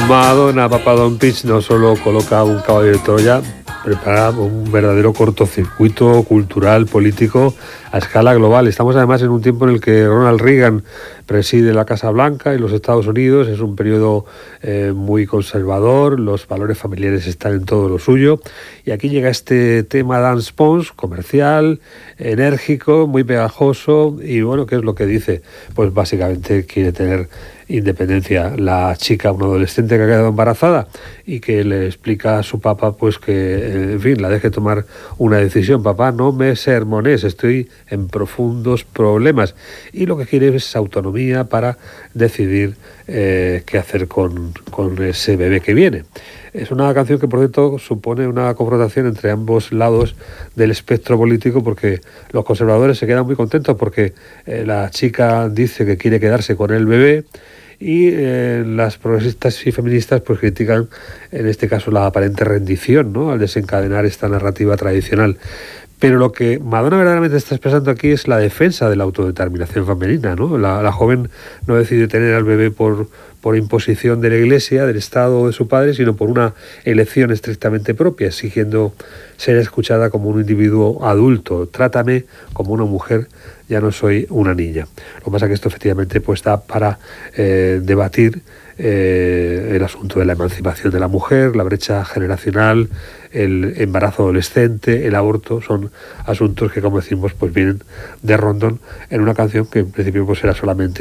Madonna Papadopoulos no solo coloca un caballo de Troya, prepara un verdadero cortocircuito cultural, político a escala global. Estamos además en un tiempo en el que Ronald Reagan preside la Casa Blanca en los Estados Unidos. Es un periodo muy conservador, los valores familiares están en todo lo suyo. Y aquí llega este tema dance pons, comercial, enérgico, muy pegajoso. Y bueno, ¿qué es lo que dice? Pues básicamente quiere tener independencia la chica, una adolescente que ha quedado embarazada y que le explica a su papá pues que, en fin, la deje tomar una decisión. Papá, no me sermones, estoy en profundos problemas. Y lo que quiere es autonomía para decidir qué hacer con ese bebé que viene. Es una canción que, por cierto, supone una confrontación entre ambos lados del espectro político, porque los conservadores se quedan muy contentos porque la chica dice que quiere quedarse con el bebé, y las progresistas y feministas pues critican en este caso la aparente rendición, ¿no?, al desencadenar esta narrativa tradicional. Pero lo que Madonna verdaderamente está expresando aquí es la defensa de la autodeterminación femenina, ¿no? La joven no decide tener al bebé por imposición de la Iglesia, del Estado o de su padre, sino por una elección estrictamente propia, exigiendo ser escuchada como un individuo adulto. Trátame como una mujer, ya no soy una niña. Lo que pasa es que esto efectivamente pues da para debatir el asunto de la emancipación de la mujer, la brecha generacional, el embarazo adolescente, el aborto. Son asuntos que, como decimos, pues vienen de rondón en una canción que en principio pues era solamente